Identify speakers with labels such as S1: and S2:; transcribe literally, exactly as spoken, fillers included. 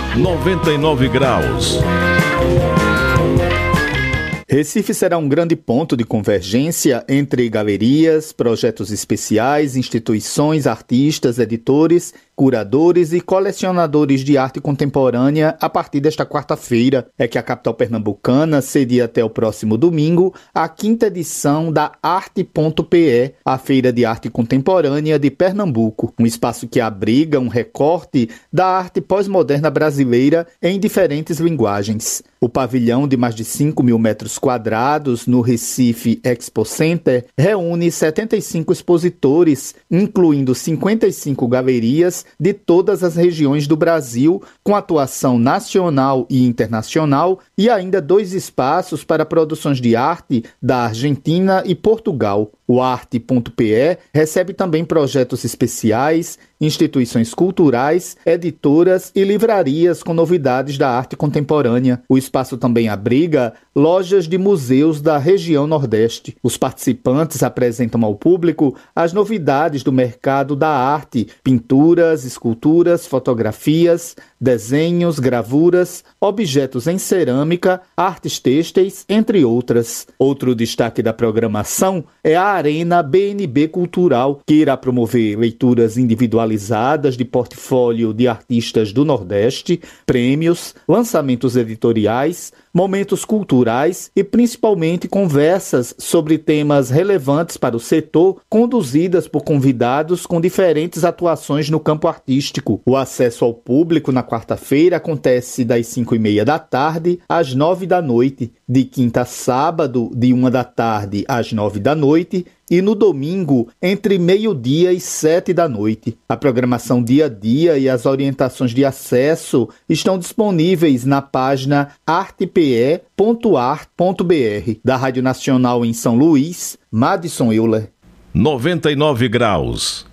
S1: noventa e nove graus.
S2: Recife será um grande ponto de convergência entre galerias, projetos especiais, instituições, artistas, editores, curadores e colecionadores de arte contemporânea a partir desta quarta-feira. É que a capital pernambucana cedia até o próximo domingo a quinta edição da Arte.pe, a Feira de Arte Contemporânea de Pernambuco, um espaço que abriga um recorte da arte pós-moderna brasileira em diferentes linguagens. O pavilhão de mais de cinco mil metros quadrados no Recife Expo Center reúne setenta e cinco expositores, incluindo cinquenta e cinco galerias de todas as regiões do Brasil, com atuação nacional e internacional, e ainda dois espaços para produções de arte da Argentina e Portugal. O Arte.pe recebe também projetos especiais, instituições culturais, editoras e livrarias com novidades da arte contemporânea. O espaço também abriga lojas de museus da região Nordeste. Os participantes apresentam ao público as novidades do mercado da arte, pinturas, esculturas, fotografias, desenhos, gravuras, objetos em cerâmica, artes têxteis, entre outras. Outro destaque da programação é a Arena B N B Cultural, que irá promover leituras individualizadas de portfólio de artistas do Nordeste, prêmios, lançamentos editoriais, momentos culturais e principalmente conversas sobre temas relevantes para o setor, conduzidas por convidados com diferentes atuações no campo artístico. O acesso ao público na quarta-feira acontece das cinco e meia da tarde às nove da noite, de quinta a sábado, de uma da tarde às nove da noite, e no domingo, entre meio-dia e sete da noite. A programação dia a dia e as orientações de acesso estão disponíveis na página artepe ponto art ponto br. Da Rádio Nacional em São Luís, Madison Euler.
S1: noventa e nove graus.